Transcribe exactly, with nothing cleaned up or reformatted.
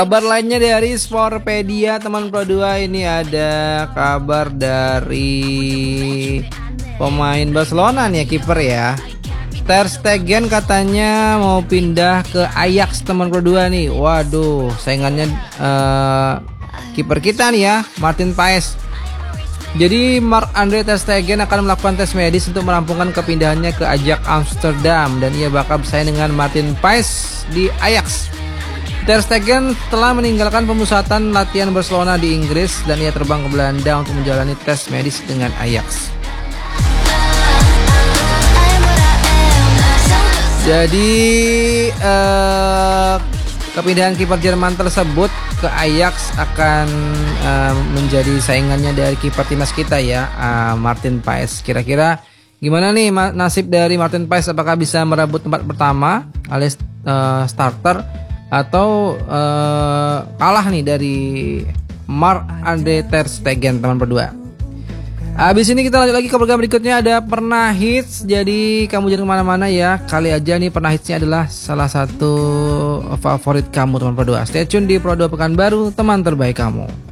Kabar lainnya dari Sportpedia teman Pro dua, ini ada kabar dari pemain Barcelona nih, kiper ya. Ter Stegen katanya mau pindah ke Ajax teman Pro dua nih. Waduh, saingannya uh, kiper kita nih ya, Martin Paes. Jadi Marc-Andre Ter Stegen akan melakukan tes medis untuk merampungkan kepindahannya ke Ajax Amsterdam dan ia bakal bersaing dengan Martin Paes di Ajax. Ter Stegen telah meninggalkan pemusatan latihan Barcelona di Inggris dan ia terbang ke Belanda untuk menjalani tes medis dengan Ajax. Jadi eh, kepindahan kiper Jerman tersebut ke Ajax akan eh, menjadi saingannya dari kiper timnas kita ya, eh, Martin Paes. Kira-kira gimana nih nasib dari Martin Paes? Apakah bisa merebut tempat pertama alias eh, starter, atau uh, kalah nih dari Marc-Andre Ter Stegen teman berdua? Habis ini kita lanjut lagi ke program berikutnya, ada Pernah Hits. Jadi kamu jangan kemana-mana ya, kali aja nih Pernah Hitsnya adalah salah satu favorit kamu teman berdua. Stay tune di Pro dua Pekanbaru, teman terbaik kamu.